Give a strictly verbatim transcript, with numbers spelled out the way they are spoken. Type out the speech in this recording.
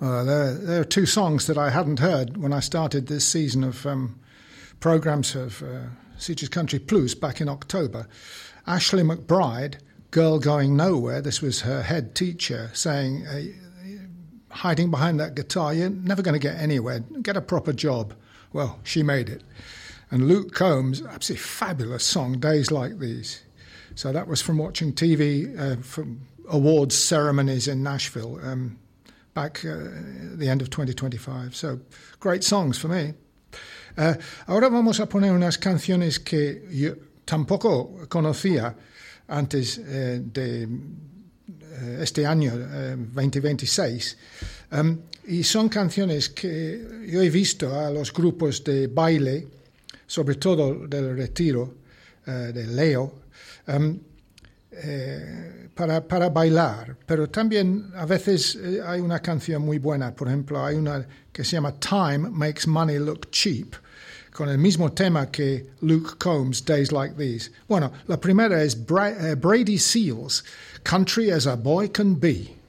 Uh, there, there are two songs that I hadn't heard when I started this season of um, programs of uh, Sitges Country Plus back in October. Ashley McBride, Girl Going Nowhere, this was her head teacher, saying, uh, hiding behind that guitar, you're never going to get anywhere. Get a proper job. Well, she made it. And Luke Combs, absolutely fabulous song, Days Like These. So that was from watching T V uh, from awards ceremonies in Nashville um, back uh, at the end of twenty twenty-five. So great songs for me. Uh, ahora vamos a poner unas canciones que yo tampoco conocía antes eh, de eh, este año eh, veinte veintiséis. Um, y son canciones que yo he visto a los grupos de baile, sobre todo del Retiro, uh, de Leo, um, eh, para, para bailar. Pero también a veces eh, hay una canción muy buena. Por ejemplo, hay una que se llama Time Makes Money Look Cheap, con el mismo tema que Luke Combs, Days Like These. Bueno, la primera es Bra- uh, Brady Seals, Country as a Boy Can Be.